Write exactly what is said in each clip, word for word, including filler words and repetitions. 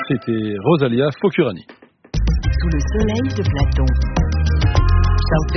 c'était Rosalia Focurani. Sous le soleil de Platon. Charles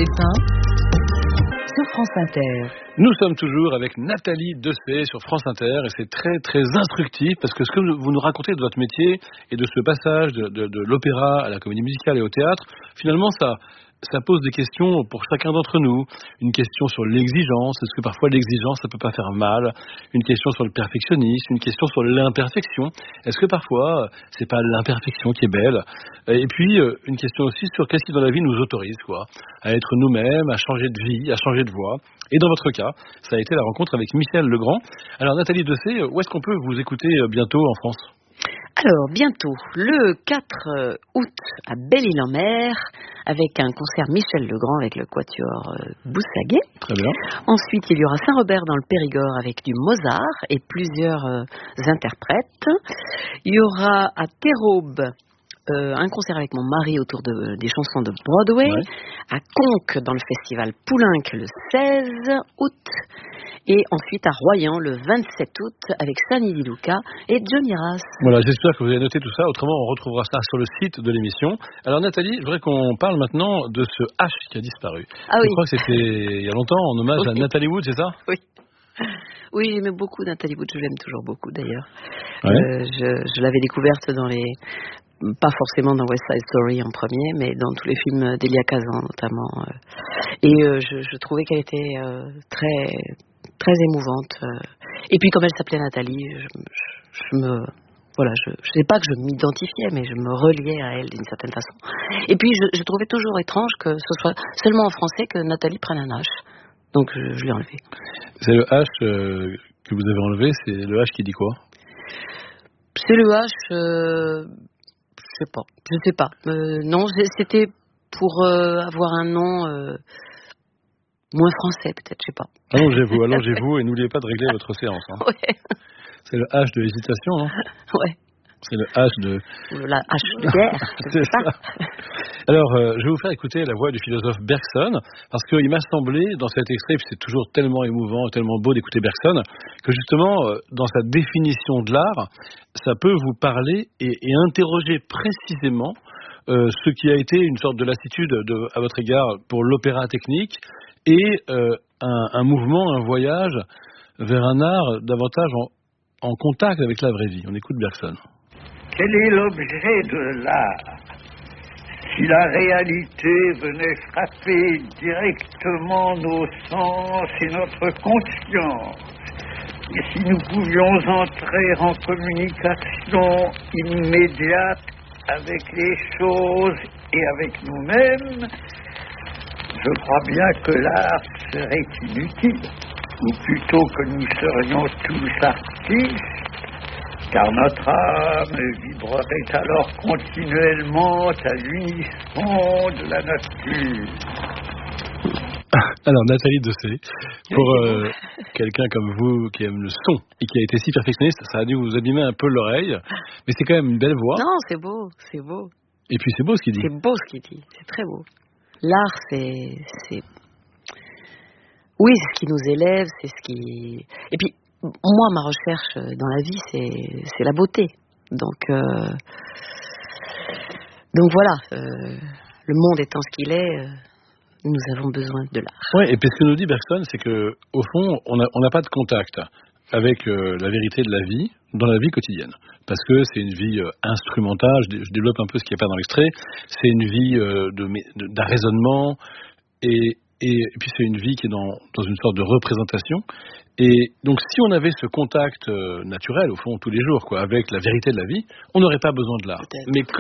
Pépin sur France Inter. Nous sommes toujours avec Nathalie Dessay sur France Inter et c'est très très instructif parce que ce que vous nous racontez de votre métier et de ce passage de, de, de l'opéra à la comédie musicale et au théâtre, finalement ça... ça pose des questions pour chacun d'entre nous. Une question sur l'exigence, est-ce que parfois l'exigence ça peut pas faire mal? Une question sur le perfectionnisme, une question sur l'imperfection. Est-ce que parfois c'est pas l'imperfection qui est belle? Et puis une question aussi sur qu'est-ce qui dans la vie nous autorise quoi, à être nous-mêmes, à changer de vie, à changer de voie. Et dans votre cas, ça a été la rencontre avec Michel Legrand. Alors Nathalie Dessay, où est-ce qu'on peut vous écouter bientôt en France? Alors, bientôt, le quatre août, à Belle-Île-en-Mer, avec un concert Michel Legrand avec le quatuor euh, Boussaguet. Très bien. Ensuite, il y aura Saint-Robert dans le Périgord avec du Mozart et plusieurs euh, interprètes. Il y aura à Terraube euh, un concert avec mon mari autour de, des chansons de Broadway. Ouais. À Conques dans le festival Poulenc le seize août. Et ensuite à Royan le vingt-sept août avec Sani Di Luca et Johnny Rass. Voilà, j'espère que vous avez noté tout ça. Autrement, on retrouvera ça sur le site de l'émission. Alors Nathalie, je voudrais qu'on parle maintenant de ce H qui a disparu. Ah je oui. crois que c'était il y a longtemps, en hommage oui. à Nathalie Wood, c'est ça? Oui. Oui, j'aimais beaucoup Nathalie Wood. Je l'aime toujours beaucoup d'ailleurs. Ouais. Euh, je, je l'avais découverte dans les... pas forcément dans West Side Story en premier, mais dans tous les films d'Elia Kazan notamment. Et euh, je, je trouvais qu'elle était euh, très... très émouvante. Et puis comme elle s'appelait Nathalie, je, je, je me... Voilà, je ne sais pas que je m'identifiais, mais je me reliais à elle d'une certaine façon. Et puis je, je trouvais toujours étrange que ce soit seulement en français que Nathalie prenne un H. Donc je, je l'ai enlevé. C'est le H euh, que vous avez enlevé, c'est le H qui dit quoi? C'est le H... Euh, je sais pas. Je sais pas. Euh, non, c'était pour euh, avoir un nom... Euh, moins français, peut-être, je sais pas. Allongez-vous, allongez-vous et n'oubliez pas de régler votre séance. Hein. Ouais. C'est le H de l'hésitation, non? Ouais. C'est le H de... La H de guerre, c'est ça. Alors, euh, je vais vous faire écouter la voix du philosophe Bergson, parce qu'il m'a semblé, dans cet extrait, puis c'est toujours tellement émouvant, tellement beau d'écouter Bergson, que justement, euh, dans sa définition de l'art, ça peut vous parler et, et interroger précisément euh, ce qui a été une sorte de lassitude de, à votre égard pour l'opéra technique, et euh, un, un mouvement, un voyage vers un art davantage en, en contact avec la vraie vie. On écoute Bergson. Quel est l'objet de l'art? Si la réalité venait frapper directement nos sens et notre conscience, et si nous pouvions entrer en communication immédiate avec les choses et avec nous-mêmes, je crois bien que l'art serait inutile, ou plutôt que nous serions tous artistes, car notre âme vibrerait alors continuellement à l'unisson de la nature. Alors Nathalie Dessay, pour euh, quelqu'un comme vous qui aime le son et qui a été si perfectionniste, ça a dû vous abîmer un peu l'oreille, mais c'est quand même une belle voix. Non, c'est beau, c'est beau. Et puis c'est beau ce qu'il dit. C'est beau ce qu'il dit, c'est très beau. L'art, c'est, c'est... Oui, c'est ce qui nous élève, c'est ce qui... Et puis, moi, ma recherche dans la vie, c'est, c'est la beauté. Donc, euh... Donc voilà, euh... le monde étant ce qu'il est, euh... nous avons besoin de l'art. Oui, et puis ce que nous dit Bergson, c'est que au fond, on n'a on n'a pas de contact avec euh, la vérité de la vie dans la vie quotidienne. Parce que c'est une vie euh, instrumentale, je, je développe un peu ce qu'il n'y a pas dans l'extrait, c'est une vie euh, de, de, d'un raisonnement, et, et, et puis c'est une vie qui est dans, dans une sorte de représentation. Et donc si on avait ce contact euh, naturel, au fond, tous les jours, quoi, avec la vérité de la vie, on n'aurait pas besoin de l'art. Peut-être. Mais